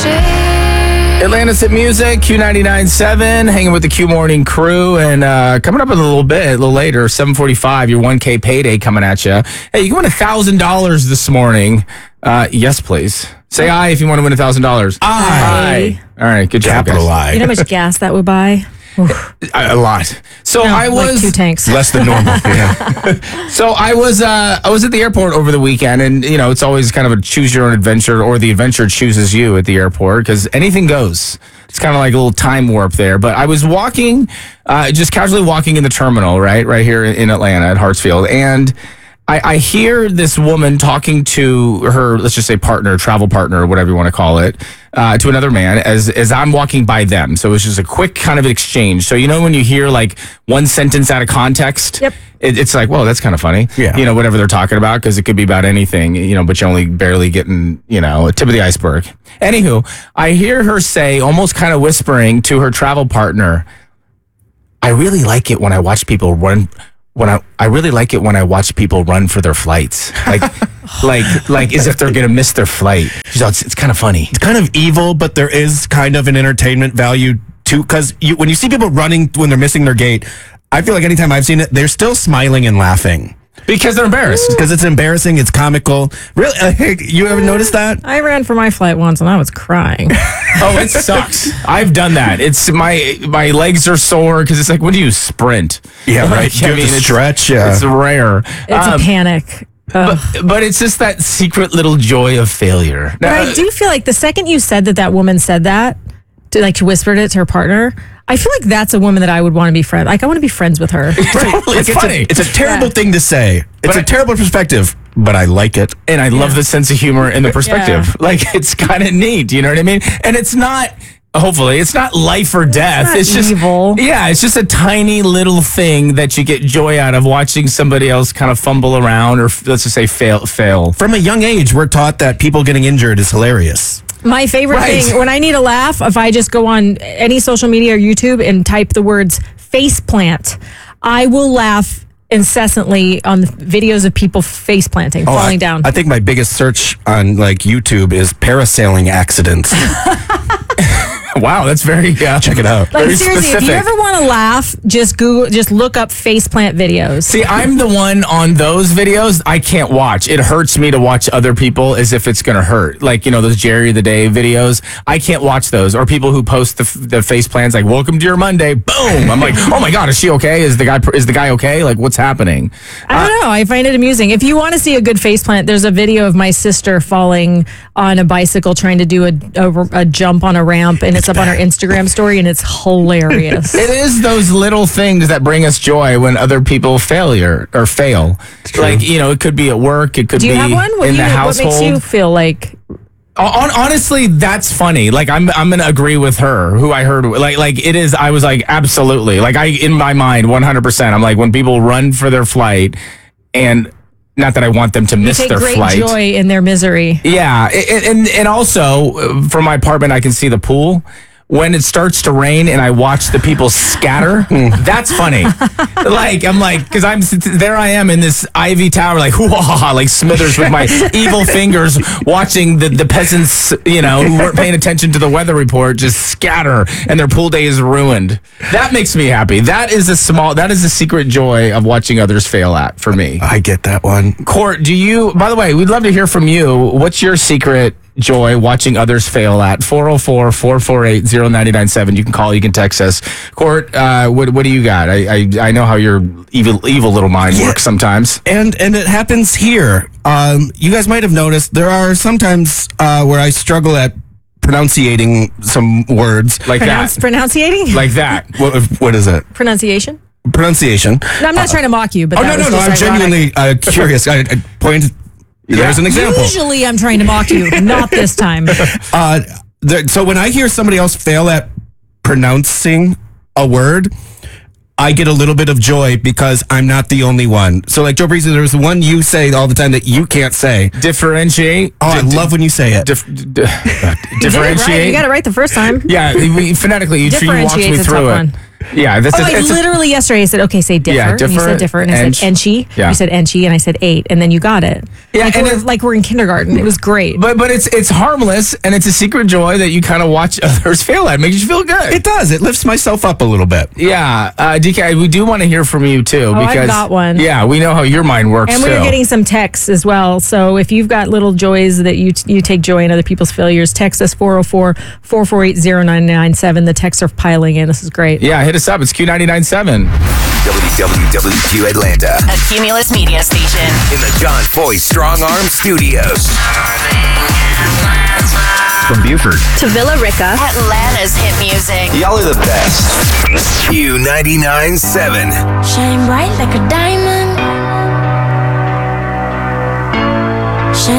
Atlantis at Music, Q99.7, hanging with the Q Morning crew. And coming up in a little later, 7:45, your 1K payday coming at you. Hey, you can win $1,000 this morning. Yes, please. Say aye if you want to win $1,000. Aye. All right, good job, Capital guys. I. You know how much gas that would buy? A lot. So No, I was like 2 tanks. Less than normal. Yeah. So I was at the airport over the weekend, and you know it's always kind of a choose your own adventure, or the adventure chooses you at the airport because anything goes. It's kind of like a little time warp there. But I was walking, just casually walking in the terminal, right here in Atlanta at Hartsfield, and I hear this woman talking to her, let's just say partner, travel partner, or whatever you want to call it, to another man as I'm walking by them. So it was just a quick kind of exchange. So you know when you hear like one sentence out of context? Yep. It's like, whoa, that's kind of funny. Yeah. You know, whatever they're talking about, because it could be about anything, you know, but you're only barely getting, you know, a tip of the iceberg. Anywho, I hear her say, almost kind of whispering to her travel partner, I really like it when I watch people run. I really like it when I watch people run for their flights, like as if they're gonna miss their flight. She's like, it's kind of funny. It's kind of evil, but there is kind of an entertainment value too. Because when you see people running when they're missing their gate, I feel like anytime I've seen it, they're still smiling and laughing. Because they're embarrassed. Because it's embarrassing, it's comical. Really, you ever noticed that? I ran for my flight once and I was crying. Oh, it sucks. I've done that. It's my legs are sore because it's like, when do you sprint? Yeah, right. Like, I mean, it's it's stretch. Yeah. It's rare. It's a panic. But it's just that secret little joy of failure. But I do feel like the second you said that woman said that, she whispered it to her partner, I feel like that's a woman that I would want to be friends. Like, I want to be friends with her. Totally, it's funny. It's a terrible thing to say. It's a terrible perspective, but I like it. And I love the sense of humor and the perspective. Yeah. Like, it's kind of neat. You know what I mean? And it's not, hopefully, it's not life or death. It's not evil. Yeah, it's just a tiny little thing that you get joy out of watching somebody else kind of fumble around, or let's just say fail. From a young age, we're taught that people getting injured is hilarious. My favorite thing, when I need a laugh, if I just go on any social media or YouTube and type the words face plant, I will laugh incessantly on the videos of people face planting, falling down. I think my biggest search on like YouTube is parasailing accidents. Wow, that's very check it out. Like, very seriously, specific. if you ever want to laugh, just look up face plant videos. See, I'm the one on those videos I can't watch. It hurts me to watch other people as if it's going to hurt. Like, you know, those Jerry of the Day videos. I can't watch those. Or people who post the face plans like, welcome to your Monday. Boom. I'm like, oh my God, is she okay? Is the guy okay? Like, what's happening? I don't know. I find it amusing. If you want to see a good face plant, there's a video of my sister falling on a bicycle trying to do a jump on a ramp, and it's up on her Instagram story, and it's hilarious. It is those little things that bring us joy when other people fail. Like, you know, it could be at work, it could be Do you have one? in the household. What makes you feel like? Honestly, that's funny. Like, I'm gonna agree with her. Who I heard, like it is. I was like, absolutely. Like, in my mind, 100%. I'm like, when people run for their flight, and not that I want them to miss their flight. You take great joy in their misery. Yeah, and also from my apartment, I can see the pool. When it starts to rain and I watch the people scatter, that's funny. Like, I'm like, because there I am in this ivy tower, like, whoa, like Smithers with my evil fingers watching the peasants, you know, who weren't paying attention to the weather report just scatter, and their pool day is ruined. That makes me happy. That is a secret joy of watching others fail at for me. I get that one. Court, by the way, we'd love to hear from you. What's your secret joy watching others fail at? 404-448-0997. You can call, you can text us. Court, what do you got? I know how your evil little mind works sometimes. And it happens here. You guys might have noticed there are sometimes where I struggle at pronunciating some words. Like that. Pronunciating? Like that. What is it? Pronunciation? Pronunciation. No, I'm not trying to mock you, but No. I'm genuinely curious. I pointed. There's an example. Usually I'm trying to mock you, not this time. So when I hear somebody else fail at pronouncing a word, I get a little bit of joy because I'm not the only one. So like Joe Breezy, there's one you say all the time that you can't say. Differentiate. Oh, I love when you say it. Differentiate. You got it right the first time. Yeah, phonetically, you walked me Differentiate's a through tough it. one. Yeah, that's Literally yesterday I said, okay, say differ. Yeah, And you differ, said differ. And I said enchi. Yeah. You said enchi, and I said 8. And then you got it. Yeah, like we're in kindergarten. It was great. But it's harmless, and it's a secret joy that you kind of watch others fail at. It makes you feel good. It does. It lifts myself up a little bit. Yeah, DK, we do want to hear from you too. Because I've got one. Yeah, we know how your mind works. And we're getting some texts as well. So if you've got little joys that you take joy in other people's failures, text us 404-448-0997. The texts are piling in. This is great. Yeah, hit us up. It's Q99.7. WWWQ Atlanta. A Cumulus media station. In the John Foy Strong Arm Studios. From Buford to Villa Rica. Atlanta's hit music. Y'all are the best. Q99.7. Shine bright like a diamond.